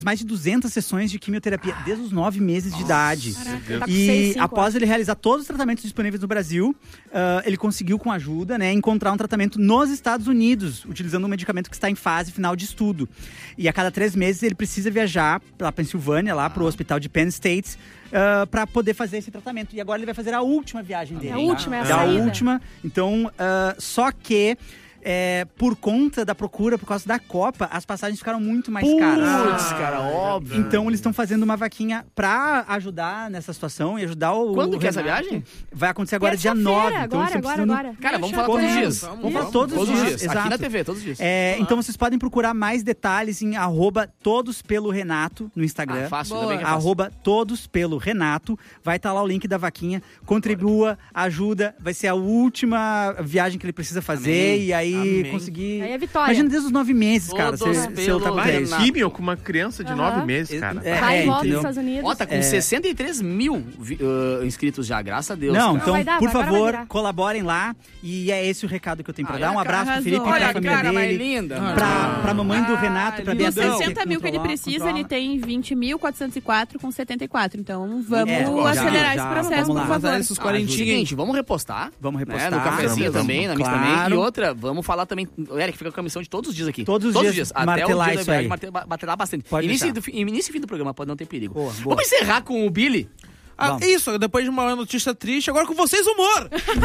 mais de 200 sessões de quimioterapia desde os 9 meses de idade. Caraca, tá com E 6, 5 após ele realizar todos os tratamentos disponíveis no Brasil, ele conseguiu, com ajuda, né, encontrar um tratamento nos Estados Unidos, utilizando um medicamento que está em fase final de estudo. E a cada 3 meses ele precisa viajar pela Pensilvânia, lá pro hospital de Penn State, para poder fazer esse tratamento. E agora ele vai fazer a última viagem dele. A última, é a A saída. última. Então, só que... por conta da procura, por causa da Copa, as passagens ficaram muito mais caras. Putz, cara, óbvio. Então eles estão fazendo uma vaquinha pra ajudar nessa situação e ajudar o Quando que é essa Renato. viagem? Vai acontecer agora dia 9. Então eles estão precisando... Agora. Cara, vamos falar Correndo. todos os dias. Vamos falar todos os dias. Aqui Exato. na TV, todos os dias. Então vocês podem procurar mais detalhes em @todospelo-Renato no Instagram. Fácil, Boa. ainda bem que é fácil. @todospelo-Renato. Vai estar lá o link da vaquinha. Contribua, ajuda. Vai ser a última viagem que ele precisa fazer. Amém. E aí Amém. conseguir... Aí é vitória. Imagina desde os 9 meses, cara. Todos Você tá pelo Vai, isso. químio com uma criança de 9 meses, cara. Vai e volta dos entendeu? Estados Unidos. Ó, tá com 63 mil inscritos já, graças a Deus. Não, cara. então, vai dar, por agora vai favor, virar. colaborem lá. E é esse o recado que eu tenho pra Olha dar. Um a abraço cara pro Felipe e arrasou. pra Olha a família cara mais dele. linda. Pra mamãe do Renato, pra Dos Beatriz. 60 mil que ele precisa, ele tem 20.404 com 74. Então, vamos acelerar esse processo, vamos lá. por favor. Vazar esses 40. Seguinte, vamos repostar. Vamos Né, repostar. no cafezinho Vamos, também, na Mix claro. também. E outra, vamos falar também. O Eric fica com a missão de todos os dias aqui. Todos os dias, Até o martelar dia da isso viagem, aí. martelar bastante. Pode Início deixar. e fim do programa, pode não ter perigo. Boa. Vamos encerrar com o Billy? Vamos. Isso, depois de uma notícia triste, agora com vocês, humor!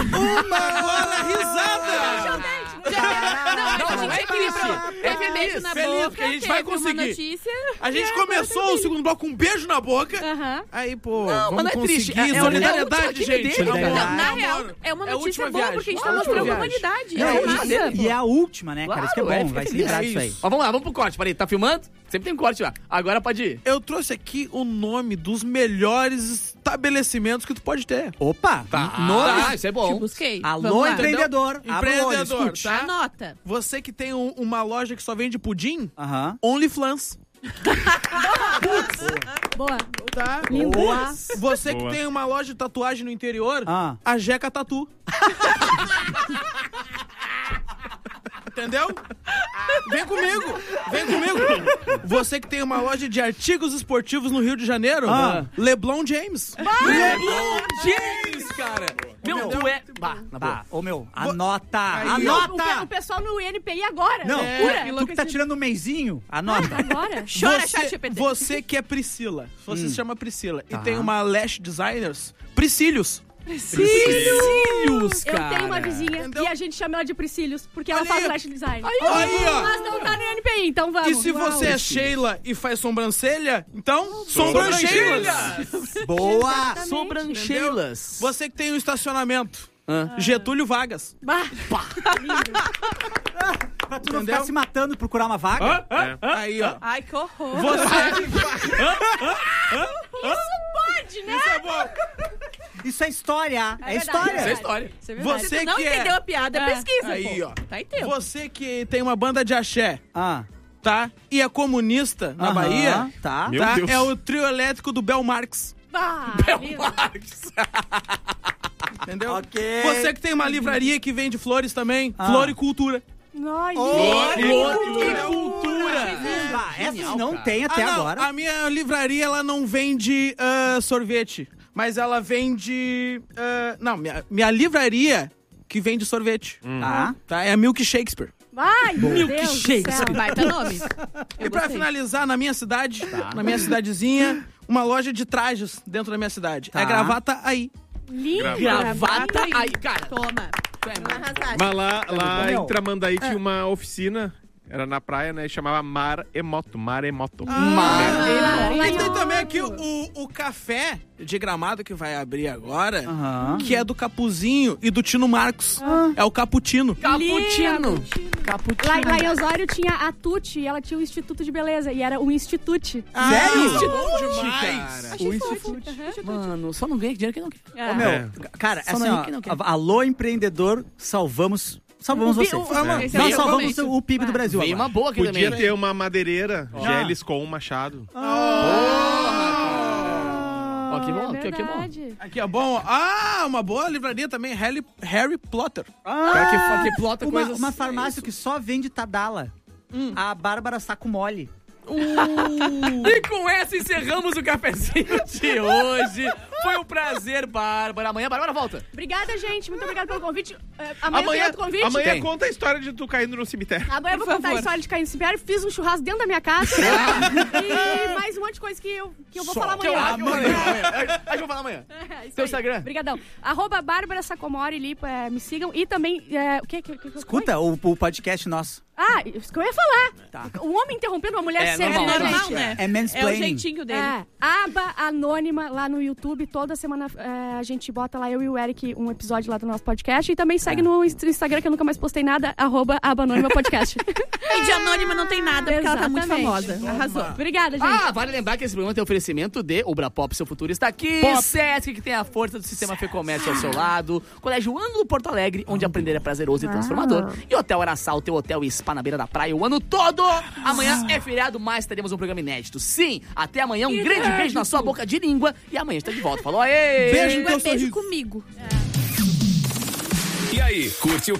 Uma risada! Não, a gente equilibra. É Beijo na feliz, boca, porque a gente vai teve uma conseguir. notícia. A gente começou o segundo bloco com um beijo na boca. Aham. Aí, pô, Não, mas vamos não é triste. conseguir. É Solidariedade, última gente. dele, Amor. cara. Na Amor. real, é uma É a notícia última boa, viagem. porque a gente tá É a última mostrando a viagem. humanidade. Não, É isso massa. dele. E é a última, né, cara? Isso que é Claro, bom. fica Vai se feliz. livrar É disso aí. isso. Ó, vamos lá, vamos pro corte. Peraí, tá filmando? Sempre tem um corte lá. Agora pode ir. Eu trouxe aqui o nome dos melhores estabelecimentos que tu pode ter. Opa! Tá, isso é Te bom. busquei. Alô, Vamos lá. empreendedor. Abra o olho, Empreendedor, escute. tá? Anota. Você que tem uma loja que só vende pudim, Aham. OnlyFans, Boa. tá? Lindo. Você que Boa. tem uma loja de tatuagem no interior, Ah. a Jeca Tatu. Entendeu? Vem comigo, vem comigo. Você que tem uma loja de artigos esportivos no Rio de Janeiro, Leblon James. LeBron James, cara. Meu, tu é... Bah, na boa. Tá, ô meu, anota! Aí, O Anota! pessoal no INPI agora. Não, Loucura. tu que tá tirando um mêsinho, anota. Agora. Chora, chat GPT. Você que é Priscila, você se chama Priscila Tá. e tem uma lash designers, Priscílios. Priscílios, Eu cara. tenho uma vizinha Entendeu? e a gente chama ela de Priscílios, porque ela Olha faz aí. lash design. Aí, ó. Mas não tá no INPI, então vamos. E se você é Sheila e faz sobrancelha, então sobrancelhas. Boa! Sobrancelhas. Você que tem um estacionamento, Ah. Getúlio Vargas. Bah. Pra tu não Entendeu? ficar se matando procurar uma vaga. Aí, ó. Ai, que horror. Pode, né? Isso é bom. Isso é história. É verdade, história. Isso é história. Isso é verdade. Você Não que entendeu é... a piada, pesquisa, Aí, pô. ó. Tá em tempo. Você que tem uma banda de axé, Ah, tá? E é comunista na aham, Bahia, Tá. Meu tá? Deus. É o trio elétrico do Bel Marx. Bah, lindo. Entendeu? Ok. Você que tem uma livraria que vende flores também, Ah. Floricultura. Nós. Floricultura. Ah, essas Genial, não cara. tem até não, agora. a minha livraria, ela não vende sorvete, mas ela vende... não, minha livraria que vende sorvete. Tá? É a Milk Shakespeare. Ai, meu Deus do céu. Baita nome. E pra finalizar, na minha cidade, na minha cidadezinha, uma loja de trajes dentro da minha cidade. Tá. É Gravata Aí. Lindo. Gravata aí, cara. Toma. Arrasaste. Mas lá Meu. em Tramandaí tinha uma oficina, era na praia, né? E chamava Maremoto. E tem também aqui o café de Gramado que vai abrir agora, Aham. que é do Capuzinho e do Tino Marcos. É o Caputino. Cappuccino. Lá em Osório tinha a Tuti e ela tinha o Instituto de Beleza e era o Institute. Sério? Isso é bom demais. Cara. Achei forte. Mano, só não ganha dinheiro que não quer. É. Ô, meu, É. cara, Só assim, não ó, que não quer. alô, empreendedor, salvamos você. Esse é Nós o salvamos momento. o PIB do Brasil Veio agora. uma boa aqui Podia também. ter uma madeireira, Geles com um machado. Ó, que bom, que bom. Verdade. Aqui é bom. Uma boa livraria também, Harry Potter. Cara que plota Uma coisas... farmácia que só vende Tadala. A Bárbara Saco Mole. E com essa encerramos o cafezinho de hoje. Foi um prazer, Bárbara. Amanhã a Bárbara volta. Obrigada, gente. Muito obrigada pelo convite. Amanhã tem outro convite? Amanhã Tem. conta a história de tu caindo no cemitério. Amanhã eu vou contar a história de cair no cemitério. Fiz um churrasco dentro da minha casa. E mais um monte de coisa que eu vou falar amanhã. A gente vai falar amanhã. Isso Teu aí. Instagram? Obrigadão. @Bárbara Sacomori, Lipa, me sigam. E também, o que? Escuta o podcast nosso. Ah, isso que eu ia falar. Tá. Um homem interrompendo uma mulher É sempre, normal, né, normal, gente? né? É É o mansplaining. jeitinho dele. Aba anônima lá no YouTube. Toda semana a gente bota lá, eu e o Eric, um episódio lá do nosso podcast. E também segue no Instagram, que eu nunca mais postei nada, @aba anônima podcast. E de anônima não tem nada, porque ela tá muito Exatamente. famosa. Arrasou. Obrigada, gente. Vale lembrar que esse programa tem oferecimento de Ubra Pop, seu futuro está aqui. Sesc, que tem a força do sistema Fê Comércio ao seu lado. Colégio Ano do Porto Alegre, onde aprender é prazeroso e transformador. E Hotel Araçá, o teu hotel e spa na beira da praia o ano todo. Amanhã é feriado, mas teremos um programa inédito. Sim, até amanhã. Um grande beijo na sua boca de língua. E amanhã a gente tá de volta. Falou, aê! Beijo no teu Beijo sorriso. comigo. E aí, curte o